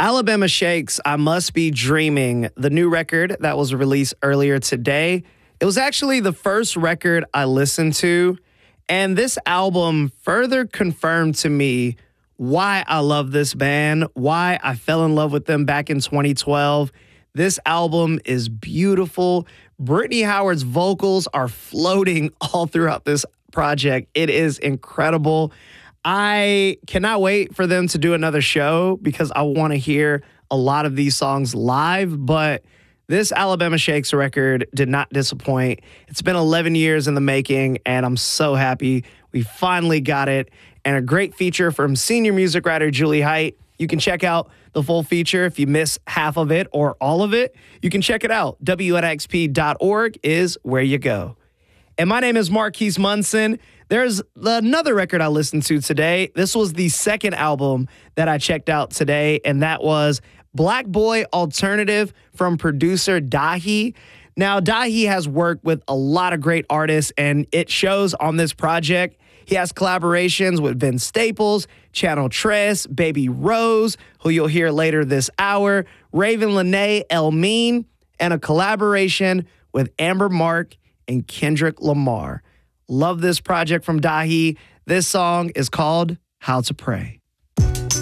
Alabama Shakes, I Must Be Dreaming, the new record that was released earlier today. It was actually the first record I listened to, and this album further confirmed to me why I love this band, why I fell in love with them back in 2012. This album is beautiful. Brittany Howard's vocals are floating all throughout this project. It is incredible. I cannot wait for them to do another show because I want to hear a lot of these songs live, but this Alabama Shakes record did not disappoint. It's been 11 years in the making, and I'm so happy we finally got it. And a great feature from senior music writer Julie Height. You can check out the full feature if you miss half of it or all of it. You can check it out. WNXP.org is where you go. And my name is Marquise Munson. There's another record I listened to today. This was the second album that I checked out today, and that was Black Boy Alternative from producer Dahi. Now, Dahi has worked with a lot of great artists, and it shows on this project. He has collaborations with Vince Staples, Channel Tres, Baby Rose, who you'll hear later this hour, Raven Lenae, El Mean, and a collaboration with Amber Mark and Kendrick Lamar. Love this project from Dahi. This song is called How to Pray.